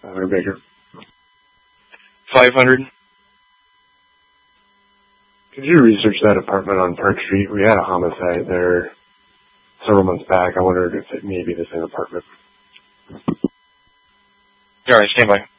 or bigger. 500. Could you research that apartment on Park Street? We had a homicide there several months back. I wondered if it may be the same apartment. All right, stand by.